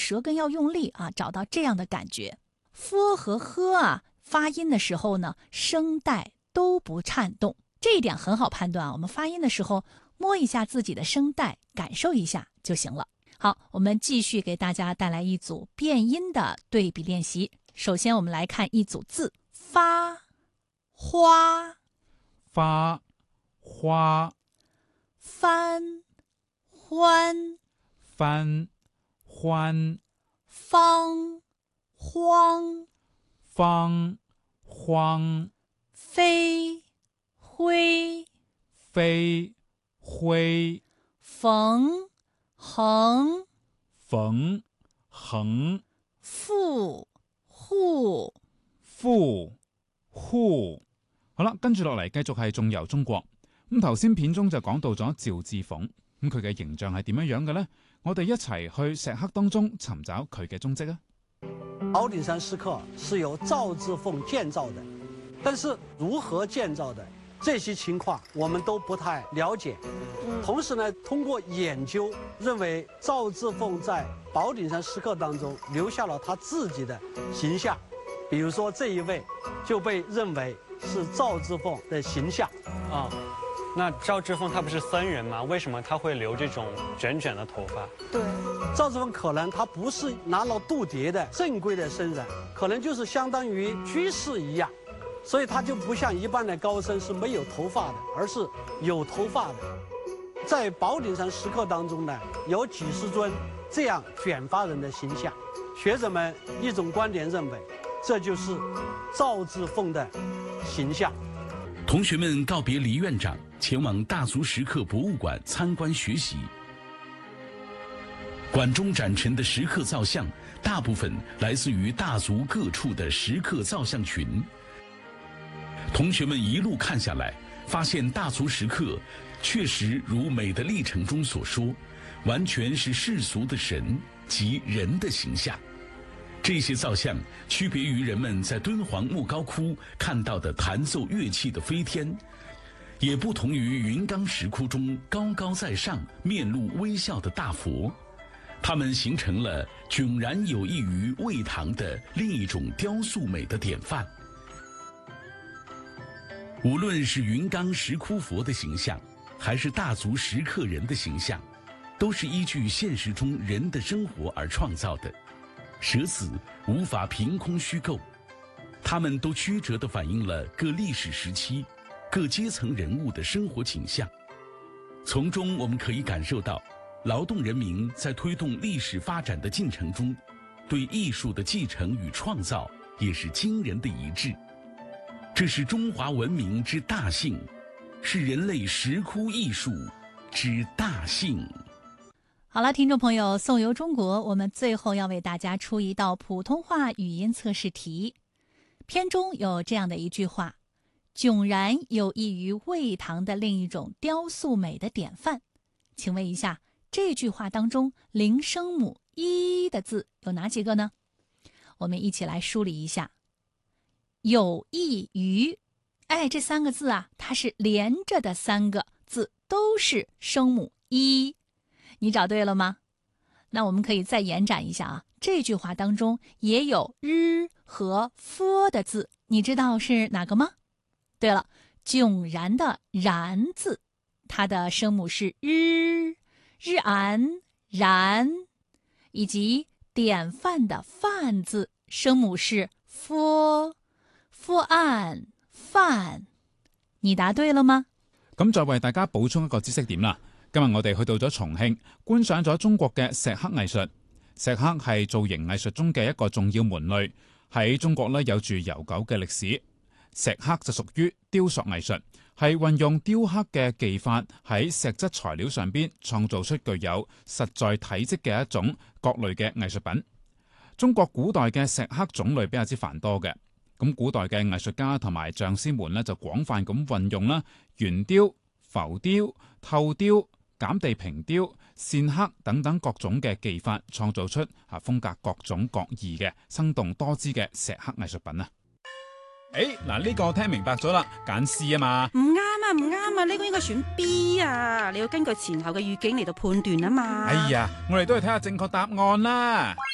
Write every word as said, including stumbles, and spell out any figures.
舌根要用力啊，找到这样的感觉。f 和 h 啊，发音的时候呢，声带都不颤动，这一点很好判断啊。我们发音的时候摸一下自己的声带，感受一下就行了。好，我们继续给大家带来一组变音的对比练习。首先我们来看一组字，发、花、 花、花、 翻、欢、 翻、欢、 方、荒、 方、荒、 飞、灰、 飞、灰、 缝、横、 缝、横、 富、户、 富、户。好啦，跟住落嚟繼續係仲遊中國。咁頭先片中就講到咗趙志鳳，咁佢嘅形象係點樣樣嘅呢？我哋一齊去石刻當中尋找佢嘅蹤跡啊！ 寶頂山石刻是由趙志鳳建造的，但是如何建造的這些情況我們都不太了解。同時呢，通過研究認為趙志鳳在寶頂山石刻當中留下了他自己的形象，比如說這一位就被認為是趙志鳳的形象啊。 那趙志鳳他不是僧人嗎？為什麼他會留這種捲捲的頭髮？ 對，趙志鳳可能他不是拿了度牒的正規的僧人，可能就是相當於居士一樣，所以他就不像一般的高僧是沒有頭髮的，而是有頭髮的。在寶頂山石刻當中呢，有幾十尊這樣捲髮人的形象。學者們一種觀點認為，這就是趙志鳳的形象。 同學們告別黎院長，前往大足石刻博物館參觀學習。館中展陳的石刻造像，大部分來自於大足各處的石刻造像群。同學們一路看下來，發現大足石刻確實如美的歷程中所說，完全是世俗的神及人的形象。這些造像區別於人們在敦煌莫高窟看到的彈奏樂器的飛天，也不同於雲岡石窟中高高在上、面露微笑的大佛。它們形成了迥然有異於魏唐的另一種雕塑美的典範。無論是雲岡石窟佛的形象，還是大足石刻人的形象，都是依據現實中人的生活而創造的。舍子無法憑空虛構，他們都曲折地反映了各歷史時期、各階層人物的生活景象。從中我們可以感受到，勞動人民在推動歷史發展的進程中，對藝術的繼承與創造也是驚人的一致。這是中華文明之大幸，是人類石窟藝術之大幸。 好了，聽眾朋友，宋遊中國，我們最後要為大家出一道普通話語音測試題。片中有這樣的一句話，迥然有異於魏唐的另一種雕塑美的典範。請問一下，這句話當中零聲母一的字有哪幾個呢？我們一起來梳理一下。有異於，哎，這三個字啊，它是連着的三個字，都是聲母一。你找對了嗎？那我們可以再延展一下啊，這句話當中也有日和 f 的字，你知道是哪個嗎？對了，迥然的然字，它的聲母是日，日安然，以及典範的範字，聲母是 f， f 安範。你答對了嗎？ 咁再為大家補充一個知識點啦。今日我哋去到咗重慶，觀賞咗中國嘅石刻藝術。石刻係造型藝術中嘅一個重要門類，喺中國呢有住悠久嘅歷史。石刻就屬於雕塑藝術，係運用雕刻嘅技法喺石質材料上邊創造出具有實在體積嘅一種各類嘅藝術品。中國古代嘅石刻種類比較之繁多嘅，咁古代嘅藝術家同埋匠師們呢就廣泛咁運用啦圓雕、浮雕、透雕、減地平雕、線刻等等各種嘅技法，創造出啊風格各種各異嘅生動多姿嘅石刻藝術品啊！誒，嗱呢個我聽明白咗啦，揀 C 啊嘛？ 唔啱啊，唔啱啊，呢個應該選 B 啊！你要根據前後嘅語境嚟到判斷啊嘛。 哎呀，我哋都係睇下正確答案啦。